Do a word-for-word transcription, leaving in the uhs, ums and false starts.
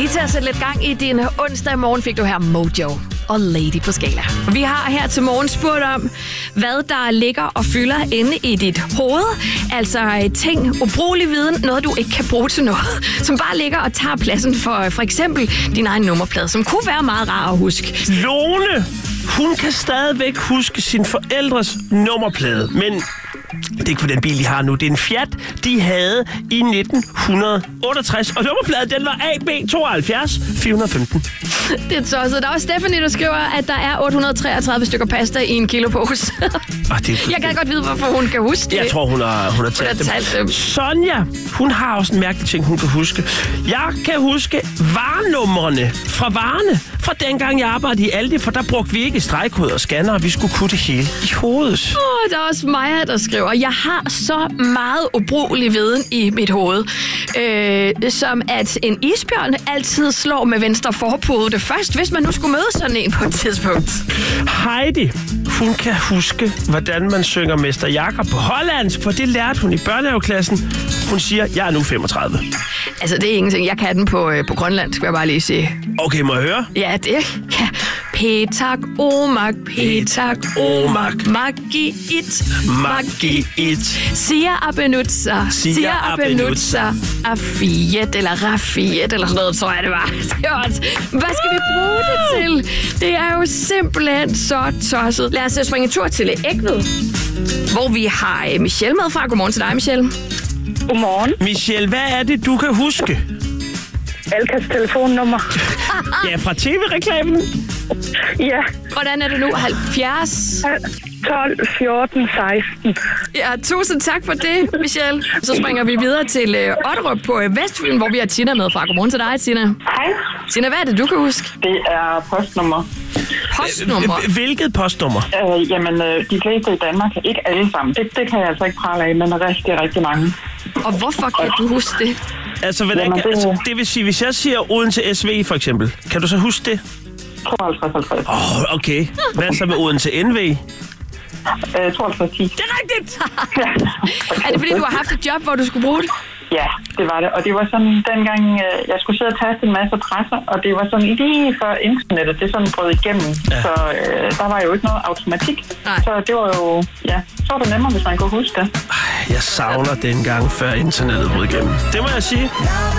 Lige til at sætte lidt gang i din onsdag morgen fik du her Mojo og Lady på Skala. Vi har her til morgen spurgt om, hvad der ligger og fylder inde i dit hoved. Altså ting, ubrugelig viden, noget du ikke kan bruge til noget, som bare ligger og tager pladsen for for eksempel din egen nummerplade, som kunne være meget rar at huske. Lone, hun kan stadigvæk huske sin forældres nummerplade, men det er ikke for den bil, de har nu. Det er en Fiat, de havde i nitten otteogtres. Og nummerpladen, den var A B tooghalvfjerds fire femten. Det er tosset. Der er også Stephanie, der skriver, at der er otte hundrede treogtredive stykker pasta i en kilopose. Oh, det er... Jeg kan godt vide, hvorfor hun kan huske det. Jeg tror, hun har, hun har talt, hun har talt dem. dem. Sonja, hun har også en mærkelig ting, hun kan huske. Jeg kan huske varenumrene fra varerne. Fra dengang jeg arbejdede i Aldi, for der brugte vi ikke stregkoder og scanner, og vi skulle kunne det hele i hovedet. Oh, der er også Maja, der skriver, jeg har så meget ubrugelig viden i mit hoved, øh, som at en isbjørn altid slår med venstre forpude først, hvis man nu skulle møde sådan en på et tidspunkt. Heidi, hun kan huske, hvordan man synger Mester Jakob på hollandsk, for det lærte hun i børnehaveklassen. Hun siger, jeg er nu femogtredive. Altså, det er ingenting. Jeg kan den på, øh, på grønlandsk, vil jeg bare lige sige. Okay, må jeg høre? Ja, det kan. Petak, omak, petak, omak, magi it, magi it. Sia abenutsa, sia abenutsa, afiet, eller rafiet, eller sådan noget, tror jeg det var. Hvad skal vi bruge det til? Det er jo simpelthen så tosset. Lad os springe en tur til Ægved, hvor vi har Michelle med fra. Godmorgen til dig, Michelle. Godmorgen. Michelle, hvad er det, du kan huske? Alkas telefonnummer. Ja, fra tv-reklamen. Ja. Hvordan er det nu? halvfjerds? tolv, fjorten, seksten. Ja, tusind tak for det, Michelle. Så springer vi videre til øh, Otterup på øh, Vestfyn, hvor vi har Tina med fra. Godmorgen til dig, Tina. Hej. Tina, hvad er det, du kan huske? Det er postnummer. Postnummer? Hvilket postnummer? Øh, jamen, øh, de fleste i Danmark, ikke alle sammen. Det, det kan jeg altså ikke prale af, men rigtig, rigtig mange. Og hvorfor kan du huske det? Altså, hvordan, Jamen, det... altså, det vil sige, hvis jeg siger Odense S V for eksempel, kan du så huske det? tooghalvtreds halvtreds. Åh, oh, okay. Hvad så med Odense N V? Øh, tooghalvtreds ti. Det er rigtigt! Er det fordi, du har haft et job, hvor du skulle bruge det? Ja, det var det. Og det var sådan, dengang øh, jeg skulle sidde og taste en masse presser, og det var sådan lige før internettet, det sådan brød igennem. Ja. Så øh, der var jo ikke noget automatik. Nej. Så det var jo, ja, så var det nemmere, hvis man kunne huske det. Jeg savner dengang før internettet brød igennem. Det må jeg sige.